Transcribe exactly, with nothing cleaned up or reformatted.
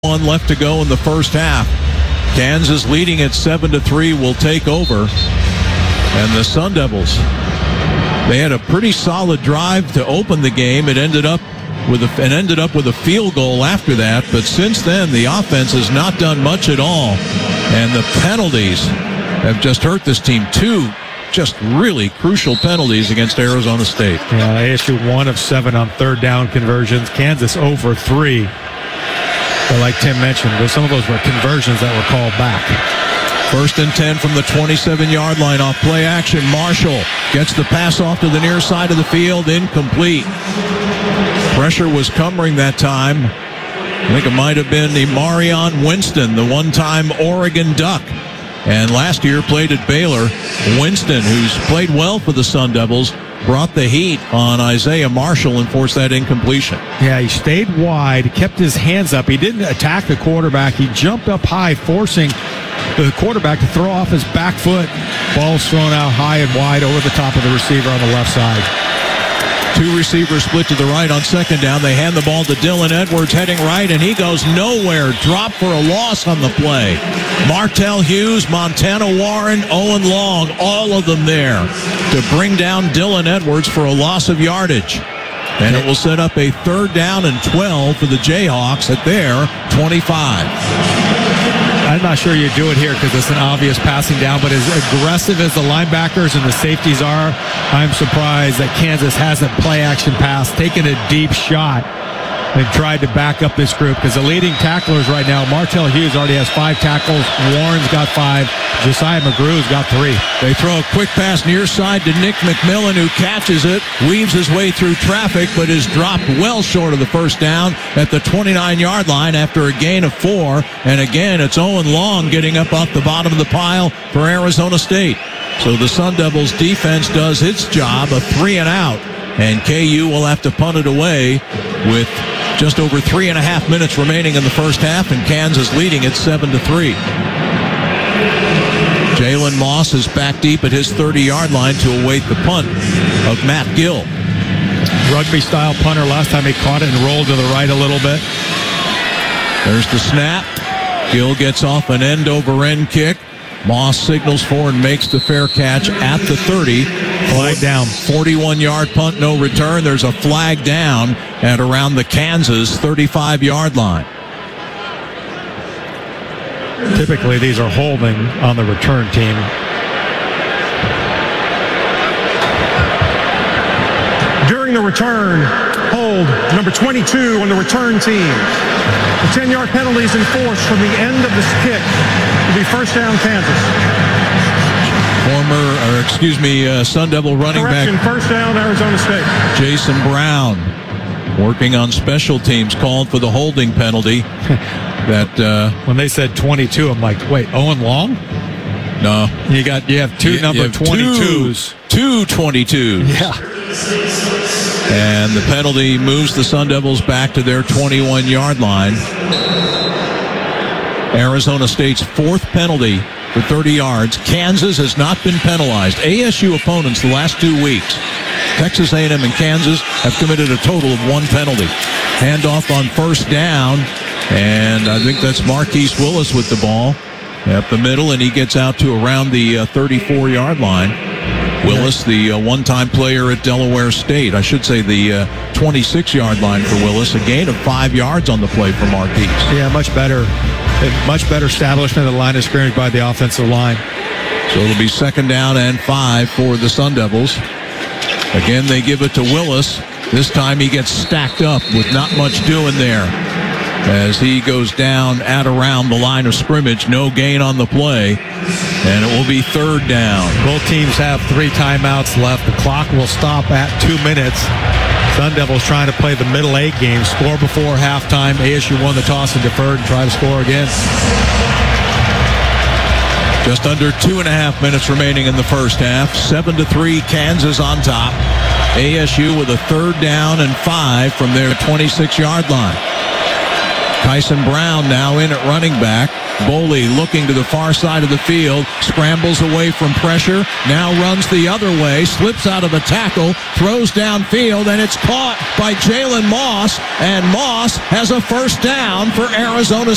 One left to go in the first half. Kansas leading at seven to three will take over. And the Sun Devils, they had a pretty solid drive to open the game. It ended up with a, it ended up with a field goal after that. But since then, the offense has not done much at all. And the penalties have just hurt this team. Two just really crucial penalties against Arizona State. Yeah, A S U one of seven on third down conversions. Kansas over three. But like Tim mentioned, some of those were conversions that were called back. First and ten from the twenty-seven-yard line off play action. Marshall gets the pass off to the near side of the field. Incomplete. Pressure was covering that time. I think it might have been Imarion Winston, the one-time Oregon Duck. And last year played at Baylor. Winston, who's played well for the Sun Devils, brought the heat on Isaiah Marshall and forced that incompletion. Yeah, he stayed wide, kept his hands up. He didn't attack the quarterback. He jumped up high, forcing the quarterback to throw off his back foot. Ball's thrown out high and wide over the top of the receiver on the left side. Two receivers split to the right on second down. They hand the ball to Dylan Edwards heading right, and he goes nowhere. Drop for a loss on the play. Martell Hughes, Montana Warren, Owen Long, all of them there to bring down Dylan Edwards for a loss of yardage. And it will set up a third down and twelve for the Jayhawks at their twenty-five. I'm not sure you do it here because it's an obvious passing down, but as aggressive as the linebackers and the safeties are, I'm surprised that Kansas hasn't play action pass, taken a deep shot, and tried to back up this group, because the leading tacklers right now, Martell Hughes already has five tackles, Warren's got five, Josiah McGrew's got three. They throw a quick pass near side to Nick McMillan, who catches it, weaves his way through traffic, but is dropped well short of the first down at the twenty-nine-yard line after a gain of four. And again, it's Owen Long getting up off the bottom of the pile for Arizona State. So the Sun Devils defense does its job, a three and out, and K U will have to punt it away with just over three and a half minutes remaining in the first half, and Kansas leading at seven to three. Jalen Moss is back deep at his thirty-yard line to await the punt of Matt Gill. Rugby-style punter. Last time he caught it and rolled to the right a little bit. There's the snap. Gill gets off an end-over-end kick. Moss signals for and makes the fair catch at the thirty. Flag down. forty-one-yard punt, no return. There's a flag down at around the Kansas thirty-five-yard line. Typically, these are holding on the return team. During the return, hold number twenty-two on the return team. The ten-yard penalty is enforced from the end of this kick. It'll be first down, Kansas. Former, or excuse me, uh, Sun Devil running Correction, back. First down, Arizona State. Jason Brown, working on special teams, called for the holding penalty. That uh, when they said twenty-two, I'm like, wait, Owen Long? No, you got you have two you, number you have twenty-twos, two, two twenty-twos. Yeah. And the penalty moves the Sun Devils back to their twenty-one-yard line. Arizona State's fourth penalty for thirty yards. Kansas has not been penalized. A S U opponents the last two weeks, Texas A and M and Kansas, have committed a total of one penalty. Handoff on first down, and I think that's Marquise Willis with the ball up the middle, and he gets out to around the uh, thirty-four-yard line. Willis, the uh, one-time player at Delaware State. I should say the uh, twenty-six-yard line for Willis. A gain of five yards on the play for Marquise. Yeah, much better. Much better establishment of the line of scrimmage by the offensive line. So it'll be second down and five for the Sun Devils. Again, they give it to Willis. This time he gets stacked up with not much doing there as he goes down at around the line of scrimmage. No gain on the play, and it will be third down. Both teams have three timeouts left. The clock will stop at two minutes. Sun Devils trying to play the middle eight game, score before halftime. A S U won the toss and deferred and try to score again. Just under two and a half minutes remaining in the first half. Seven to three, Kansas on top. A S U with a third down and five from their twenty-six-yard line. Kyson Brown now in at running back. Boley looking to the far side of the field, scrambles away from pressure, now runs the other way, slips out of a tackle, throws downfield, and it's caught by Jalen Moss, and Moss has a first down for Arizona